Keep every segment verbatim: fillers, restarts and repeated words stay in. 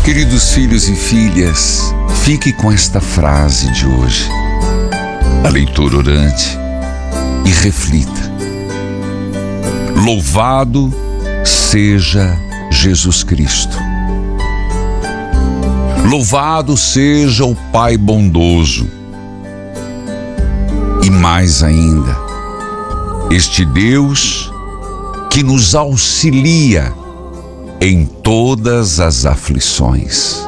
Queridos filhos e filhas, fique com esta frase de hoje, a leitura orante, e reflita. Louvado seja Jesus Cristo. Louvado seja o Pai bondoso. E mais ainda, este Deus que nos auxilia em todas as aflições.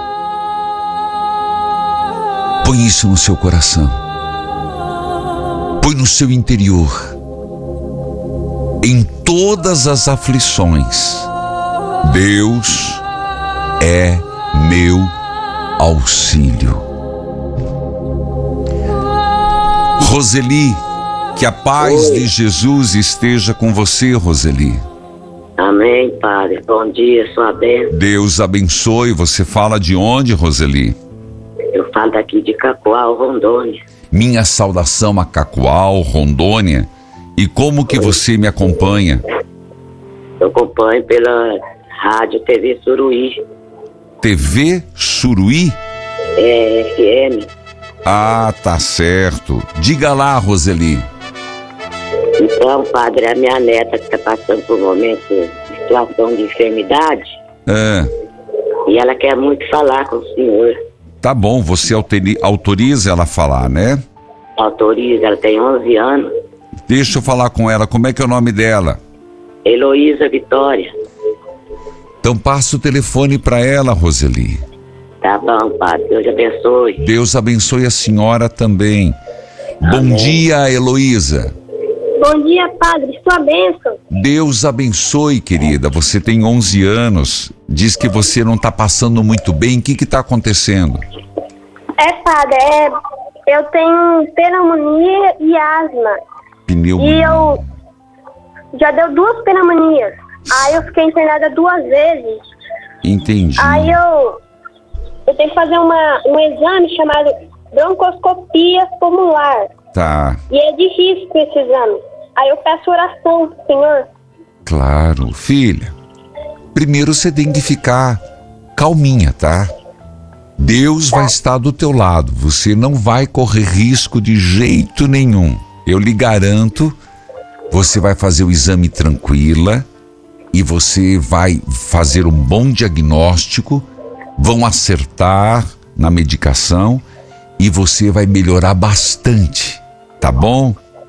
Põe isso no seu coração. Põe no seu interior. Em todas as aflições, Deus é meu auxílio. Roseli, que a paz Oi. de Jesus esteja com você, Roseli. Amém, Padre. Bom dia, sua bênção. Deus abençoe. Você fala de onde, Roseli? Eu falo daqui de Cacoal, Rondônia. Minha saudação a Cacoal, Rondônia. E como que você me acompanha? Eu acompanho pela rádio T V Suruí. T V Suruí? É, F M. Ah, tá certo. Diga lá, Roseli. Então, Padre, a minha neta que está passando por um momento de situação de enfermidade, É, e ela quer muito falar com o senhor. tá bom, você autori- autoriza ela a falar, né? Autoriza, ela tem onze anos. Deixa eu falar com ela. Como é que é o nome dela? Heloísa Vitória. Então passa o telefone para ela, Roseli. Tá bom, Padre. Deus abençoe. Deus abençoe a senhora também. Bom Amém. dia, Heloísa. Bom dia, Padre. Sua bênção. Deus abençoe, querida. Você tem onze anos. Diz que você não está passando muito bem. O que está acontecendo? É, Padre, é, eu tenho pneumonia e asma. E Pneumonia. eu já deu duas pneumonias. Aí eu fiquei internada duas vezes. Entendi. Aí eu, eu tenho que fazer uma, um exame chamado broncoscopia pulmonar. Tá, E é de risco esse exame. Aí eu peço oração, Senhor. claro. Filha, primeiro você tem que ficar calminha, tá? Deus vai estar do teu lado. Você não vai correr risco de jeito nenhum. Eu lhe garanto, você vai fazer o exame tranquila e você vai fazer um bom diagnóstico, vão acertar na medicação e você vai melhorar bastante, tá bom?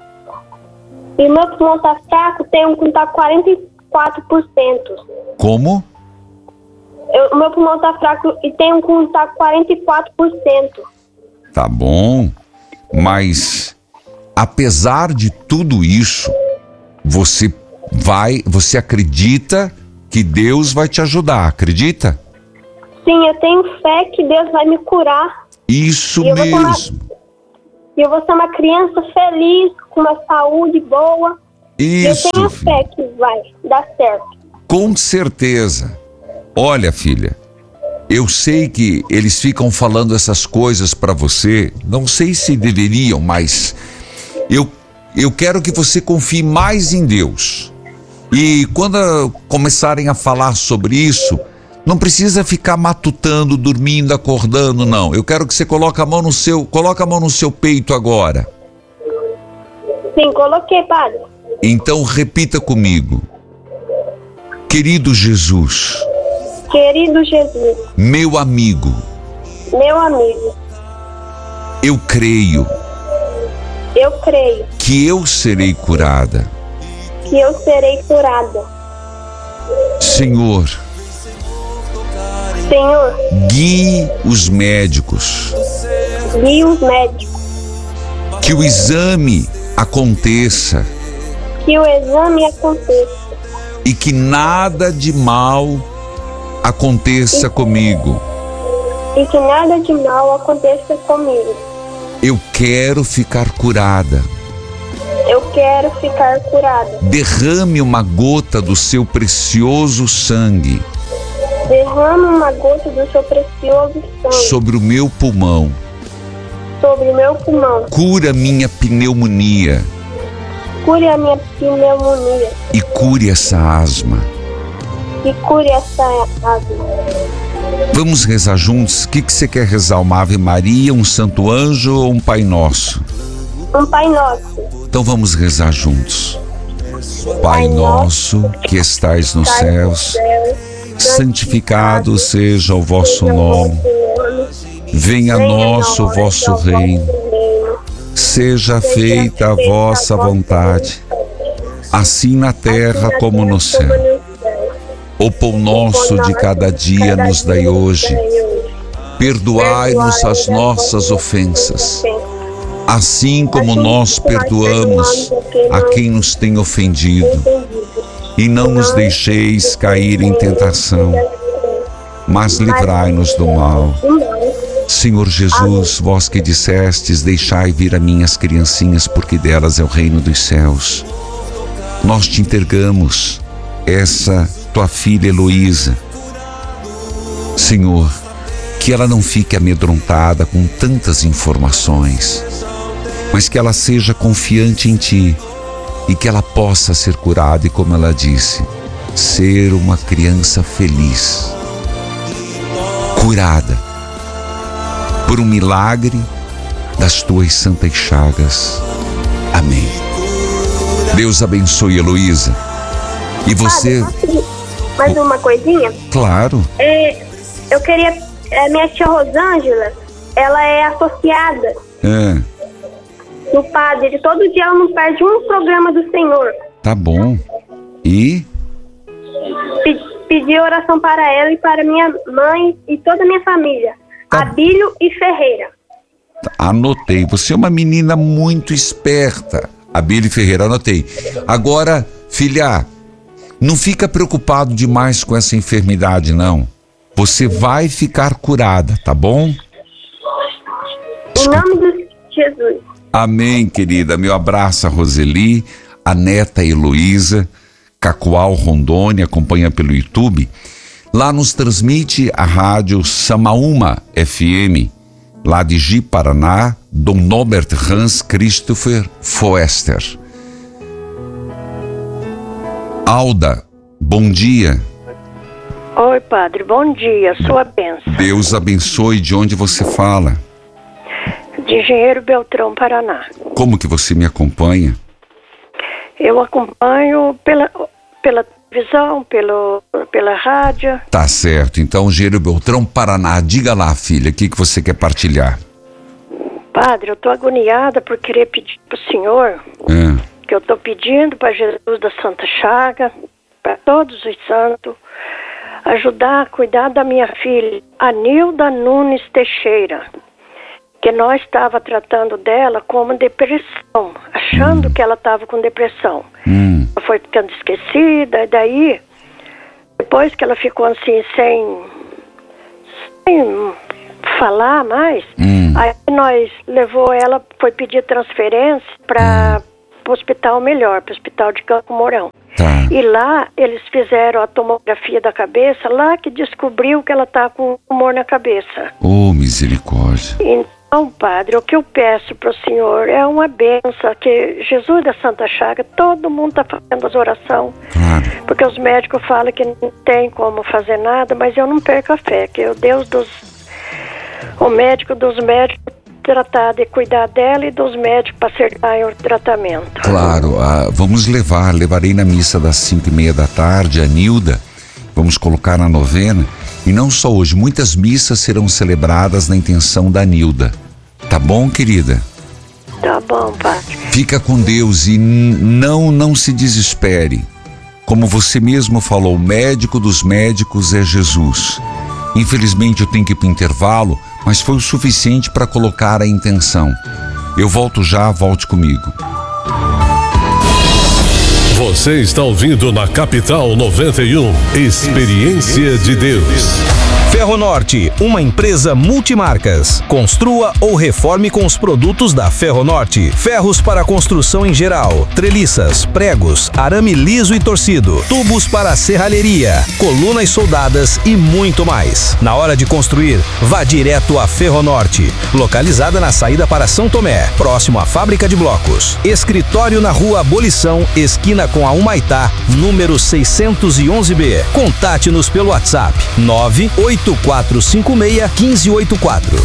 E meu pulmão tá fraco, tem um que tá quarenta e quatro por cento. Como? Eu, o meu pulmão tá fraco e tem um que tá quarenta e quatro por cento. Tá bom, mas apesar de tudo isso, você vai, você acredita que Deus vai te ajudar, acredita? Sim, eu tenho fé que Deus vai me curar. Isso E eu vou tomar- mesmo, E eu vou ser uma criança feliz, com uma saúde boa. isso, eu tenho filha. fé que vai dar certo. Com certeza. Olha, filha, eu sei que eles ficam falando essas coisas pra você, não sei se deveriam, mas eu, eu quero que você confie mais em Deus. E quando ah, começarem a falar sobre isso, não precisa ficar matutando, dormindo, acordando, não. Eu quero que você coloque a mão no seu, coloque a mão no seu peito agora. Sim, coloquei, Padre. Então repita comigo. Querido Jesus, Querido Jesus, meu amigo, meu amigo, eu creio eu creio que eu serei curada. que eu serei curada. Senhor, Senhor, guie os médicos, guie os médicos, que o exame aconteça que o exame aconteça e que nada de mal aconteça comigo. e que nada de mal aconteça comigo. Eu quero ficar curada. Eu quero ficar curada. Derrame uma gota do seu precioso sangue Derrama uma gota do seu precioso sangue sobre o meu pulmão. sobre o meu pulmão. Cura minha pneumonia Cure a minha pneumonia e cure essa asma. e cure essa asma. Vamos rezar juntos? O que, que você quer rezar? Uma Ave Maria, um Santo Anjo ou um Pai Nosso? Um Pai Nosso. Então vamos rezar juntos. Pai nosso que estais nos céus, santificado seja o vosso nome. Venha a nós o vosso reino. Seja feita a vossa vontade, assim na terra como no céu. O pão nosso de cada dia nos dai hoje. Perdoai-nos as nossas ofensas, assim como nós perdoamos a quem nos tem ofendido. E não nos deixeis cair em tentação, mas livrai-nos do mal. Senhor Jesus, vós que dissestes, deixai vir a minhas criancinhas, porque delas é o reino dos céus. Nós te entregamos essa tua filha Heloísa. Senhor, que ela não fique amedrontada com tantas informações, mas que ela seja confiante em ti e que ela possa ser curada e, como ela disse, ser uma criança feliz, curada por um milagre das tuas santas chagas. Amém. Deus abençoe, Heloísa. E você... Mais uma coisinha? Claro. É, eu queria... É, minha tia Rosângela, ela é associada É. no padre. Todo dia ela não perde um programa do Senhor. Tá bom. E? Pe- Pedi oração para ela e para minha mãe e toda a minha família. Tá. Abílio e Ferreira. Anotei. Você é uma menina muito esperta. Abílio Ferreira, anotei. Agora, filha, não fica preocupado demais com essa enfermidade, não. Você vai ficar curada, tá bom? Em nome de Jesus. Amém, querida. Meu abraço a Roseli, a neta Heloísa, Cacoal, Rondônia, acompanha pelo YouTube. Lá nos transmite a rádio Samaúma F M, lá de Ji, Paraná, Dom Norbert Hans Christopher Foester. Alda, bom dia. Oi, padre, bom dia, sua bênção. Deus abençoe. De onde você fala? De Engenheiro Beltrão, Paraná. Como que você me acompanha? Eu acompanho pela, pela televisão, pelo, pela rádio. Tá certo. Então, Engenheiro Beltrão, Paraná. Diga lá, filha, o que, que você quer partilhar? Padre, eu tô agoniada por querer pedir pro senhor, É. que eu tô pedindo para Jesus da Santa Chaga, para todos os santos, ajudar a cuidar da minha filha, Anilda Nunes Teixeira, que nós estava tratando dela como depressão, achando hum. que ela estava com depressão. Hum. Ela foi ficando esquecida, e daí, depois que ela ficou assim, sem, sem falar mais, Hum. aí nós levou ela, foi pedir transferência para o hospital melhor, para o hospital de Campo Mourão. Tá. E lá eles fizeram a tomografia da cabeça, lá que descobriu que ela está com um tumor na cabeça. Oh, misericórdia. Então, padre, o que eu peço para o senhor é uma bênção, que Jesus da Santa Chaga, todo mundo está fazendo as orações, Claro. porque os médicos falam que não tem como fazer nada, mas eu não perco a fé, que o Deus dos... o médico dos médicos tratar de cuidar dela e dos médicos para acertar o tratamento. Claro. Ah, vamos levar, levarei na missa das cinco e meia da tarde, a Nilda. Vamos colocar na novena. E não só hoje, muitas missas serão celebradas na intenção da Nilda. Tá bom, querida? Tá bom, padre. Fica com Deus e n- não, não se desespere. Como você mesmo falou, o médico dos médicos é Jesus. Infelizmente eu tenho que ir para o intervalo, mas foi o suficiente para colocar a intenção. Eu volto já, volte comigo. Você está ouvindo na Capital noventa e um, Experiência de Deus. Ferronorte, uma empresa multimarcas. Construa ou reforme com os produtos da Ferronorte. Ferros para construção em geral, treliças, pregos, arame liso e torcido, tubos para serralheria, colunas soldadas e muito mais. Na hora de construir, vá direto à Ferronorte, localizada na saída para São Tomé, próximo à fábrica de blocos. Escritório na Rua Abolição, esquina com a Humaitá, número seiscentos e onze B. Contate-nos pelo WhatsApp nove oito oito quatro cinco seis, um cinco oito quatro.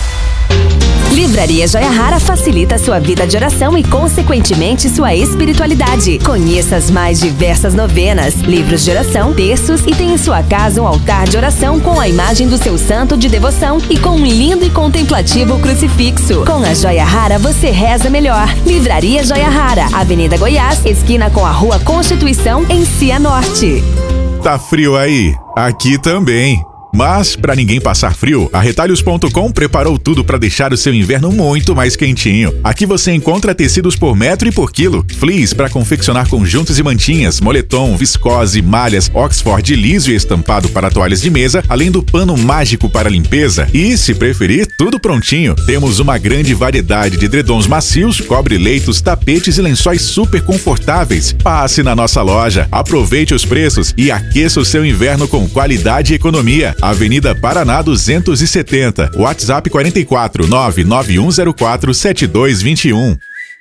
Livraria Joia Rara facilita sua vida de oração e, consequentemente, sua espiritualidade. Conheça as mais diversas novenas, livros de oração, terços e tem em sua casa um altar de oração com a imagem do seu santo de devoção e com um lindo e contemplativo crucifixo. Com a Joia Rara você reza melhor. Livraria Joia Rara, Avenida Goiás, esquina com a Rua Constituição, em Cianorte. Tá frio aí? Aqui também. Mas, para ninguém passar frio, a Retalhos ponto com preparou tudo para deixar o seu inverno muito mais quentinho. Aqui você encontra tecidos por metro e por quilo, fleece para confeccionar conjuntos e mantinhas, moletom, viscose, malhas, Oxford liso e estampado para toalhas de mesa, além do pano mágico para limpeza. E, se preferir, tudo prontinho. Temos uma grande variedade de edredons macios, cobre-leitos, tapetes e lençóis super confortáveis. Passe na nossa loja, aproveite os preços e aqueça o seu inverno com qualidade e economia. Avenida Paraná duzentos e setenta, WhatsApp quatro quatro nove nove um zero quatro sete dois dois um.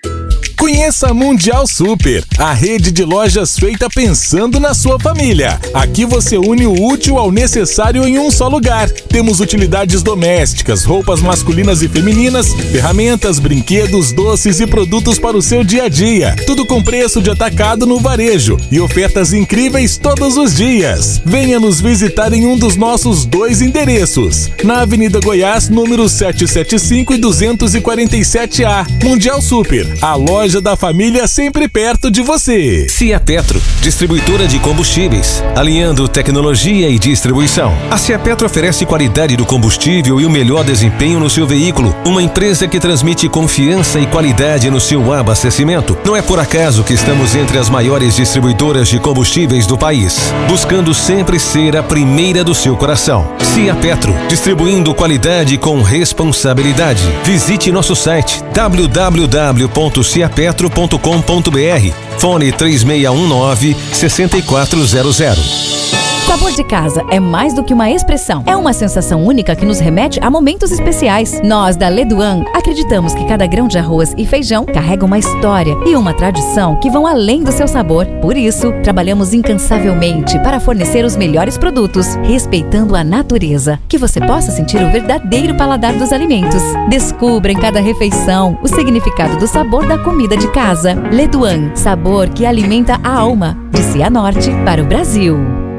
Conheça a Mundial Super, a rede de lojas feita pensando na sua família. Aqui você une o útil ao necessário em um só lugar. Temos utilidades domésticas, roupas masculinas e femininas, ferramentas, brinquedos, doces e produtos para o seu dia a dia. Tudo com preço de atacado no varejo e ofertas incríveis todos os dias. Venha nos visitar em um dos nossos dois endereços. Na Avenida Goiás, número setecentos e setenta e cinco e duzentos e quarenta e sete A. Mundial Super, a loja da família sempre perto de você. Ciapetro, distribuidora de combustíveis, alinhando tecnologia e distribuição. A Ciapetro oferece qualidade do combustível e o melhor desempenho no seu veículo. Uma empresa que transmite confiança e qualidade no seu abastecimento. Não é por acaso que estamos entre as maiores distribuidoras de combustíveis do país, buscando sempre ser a primeira do seu coração. Ciapetro, distribuindo qualidade com responsabilidade. Visite nosso site w w w ponto ciapetro ponto com ponto b r. Fone três seis um nove, seis quatro zero zero. Sabor de casa é mais do que uma expressão. É uma sensação única que nos remete a momentos especiais. Nós, da Leduan, acreditamos que cada grão de arroz e feijão carrega uma história e uma tradição que vão além do seu sabor. Por isso, trabalhamos incansavelmente para fornecer os melhores produtos, respeitando a natureza, que você possa sentir o verdadeiro paladar dos alimentos. Descubra em cada refeição o significado do sabor da comida de casa. Leduan, sabor que alimenta a alma. De Cianorte para o Brasil.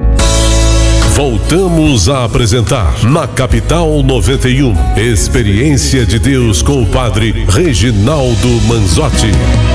Voltamos a apresentar na Capital noventa e um, Experiência de Deus com o Padre Reginaldo Manzotti.